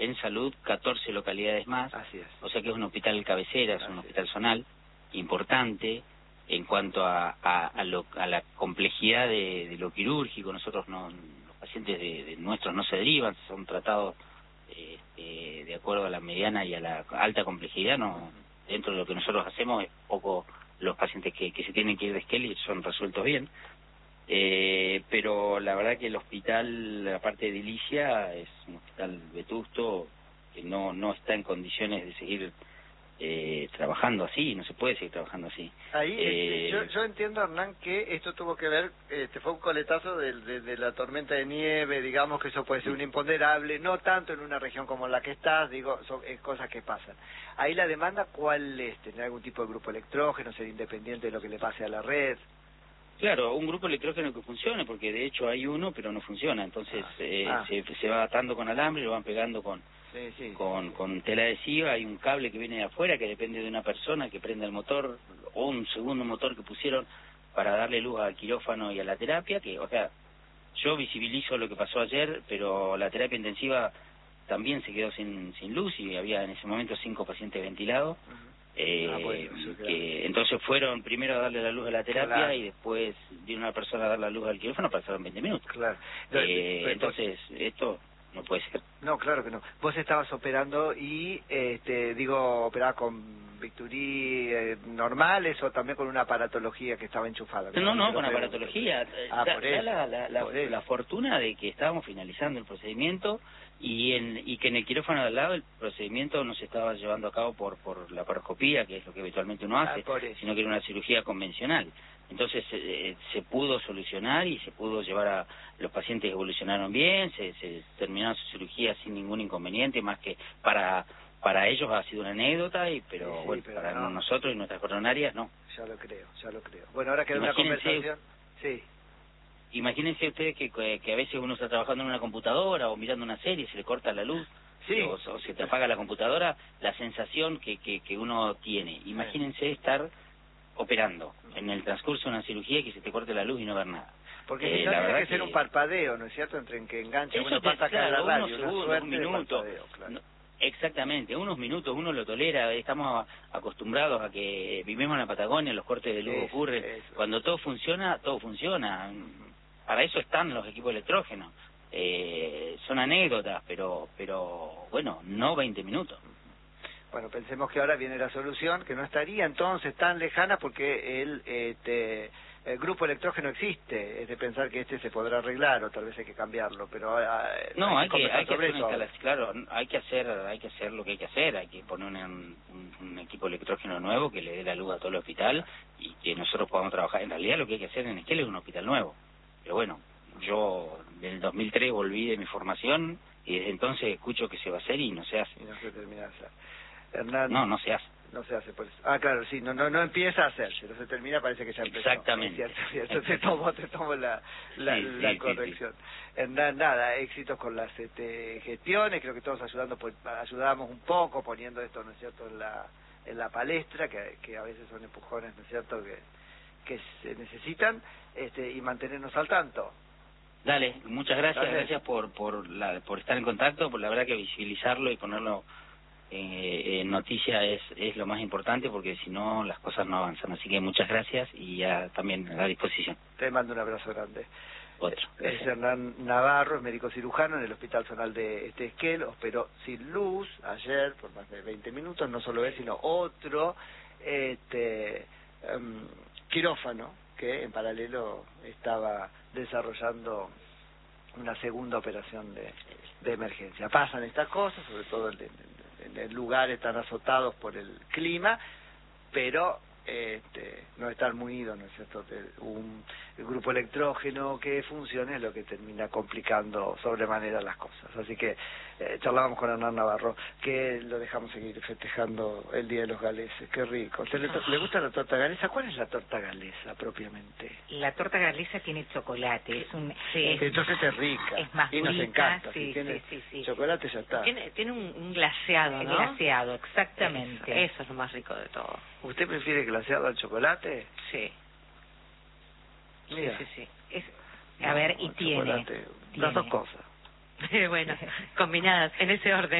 en salud 14 localidades más. Así es. O sea que es un hospital cabecera, es un hospital zonal importante en cuanto a la complejidad de lo quirúrgico. Nosotros los pacientes de nuestros no se derivan, son tratados de acuerdo a la mediana y a la alta complejidad. No, dentro de lo que nosotros hacemos es poco los pacientes que se tienen que ir de Esquel son resueltos bien. Pero la verdad que el hospital, la parte de edilicia, es un hospital vetusto que no está en condiciones de seguir trabajando así, no se puede seguir trabajando así. Ahí yo entiendo, Hernán, que esto tuvo que ver, fue un coletazo de la tormenta de nieve, digamos que eso puede ser un imponderable, no tanto en una región como la que estás, digo, son cosas que pasan. Ahí la demanda, ¿cuál es? ¿Tener algún tipo de grupo electrógeno, ser independiente de lo que le pase a la red? Claro, un grupo electrógeno que funcione, porque de hecho hay uno, pero no funciona. Entonces se va atando con alambre, lo van pegando con tela adhesiva. Hay un cable que viene de afuera que depende de una persona que prenda el motor, o un segundo motor que pusieron para darle luz al quirófano y a la terapia, que, o sea, yo visibilizo lo que pasó ayer, pero la terapia intensiva también se quedó sin luz y había en ese momento 5 pacientes ventilados. Que entonces fueron primero a darle la luz a la terapia y después vino una persona a dar la luz al quirófano, pasaron 20 minutos. Claro. Entonces, esto no puede ser. No, claro que no. Vos estabas operando y, operabas con bisturí normales o también con una aparatología que estaba enchufada. No, con aparatología. Por eso. La fortuna de que estábamos finalizando el procedimiento y que en el quirófano de al lado el procedimiento no se estaba llevando a cabo por la laparoscopía, que es lo que habitualmente uno hace, sino que era una cirugía convencional. Entonces se pudo solucionar y se pudo llevar a los pacientes, evolucionaron bien, se terminó su cirugía sin ningún inconveniente, más que para ellos ha sido una anécdota, pero para nosotros y nuestras coronarias no. Ya lo creo. Bueno, ahora queda una conversación. Sí. Imagínense ustedes que a veces uno está trabajando en una computadora o mirando una serie, se le corta la luz, o se te apaga la computadora, la sensación que uno tiene. Imagínense estar operando en el transcurso de una cirugía y que se te corte la luz y no ver nada. Porque si no tiene que ser un parpadeo, ¿no es cierto? Entre en que enganche una pata acá en la radio, un minuto. Exactamente, unos minutos uno lo tolera. Estamos acostumbrados a que vivimos en la Patagonia, los cortes de luz ocurren. Cuando todo funciona, todo funciona. Para eso están los equipos electrógenos. Son anécdotas, pero bueno, no 20 minutos. Bueno, pensemos que ahora viene la solución, que no estaría entonces tan lejana porque el grupo electrógeno existe, es de pensar que se podrá arreglar o tal vez hay que cambiarlo, pero no, hay que hacer claro, hay que hacer lo que hay que hacer, hay que poner un equipo electrógeno nuevo que le dé la luz a todo el hospital y que nosotros podamos trabajar. En realidad lo que hay que hacer en Esquel es un hospital nuevo, pero bueno, yo en el 2003 volví de mi formación y desde entonces escucho que se va a hacer y no se hace. Y no se termina de hacer. Hernán, no se hace. No se hace por eso. Claro, sí, no empieza a hacerse, no se termina, parece que ya empezó. Exactamente. Es cierto. Te tomo la corrección. Hernán, nada, éxitos con las gestiones, creo que todos ayudamos un poco poniendo esto, ¿no es cierto?, en la palestra, que a veces son empujones, ¿no es cierto?, que se necesitan, y mantenernos al tanto. Dale, muchas gracias por estar en contacto, por la verdad que visibilizarlo y ponerlo en noticia es lo más importante, porque si no las cosas no avanzan. Así que muchas gracias y ya también a la disposición. Te mando un abrazo grande. Otro. Es Hernán Navarro, es médico cirujano en el Hospital Zonal de Esquel, operó sin luz ayer por más de 20 minutos, no solo él, sino otro quirófano que en paralelo estaba desarrollando una segunda operación de emergencia. Pasan estas cosas, sobre todo en lugares tan azotados por el clima, pero no estar munido, ¿no es cierto?, un grupo electrógeno que funcione es lo que termina complicando sobremanera las cosas. Así que charlábamos con Hernán Navarro, que lo dejamos seguir festejando el Día de los Galeses. Qué rico. ¿Le gusta la torta galesa? ¿Cuál es la torta galesa propiamente? La torta galesa tiene chocolate, entonces es rica, es más y nos rica, encanta. Si tiene chocolate ya está. Tiene un glaseado, ¿no? Glaseado, exactamente. Eso es lo más rico de todo. ¿Usted prefiere glaseado al chocolate? Sí. Mira. Sí. A ver, y tiene las dos cosas. Bueno, combinadas en ese orden.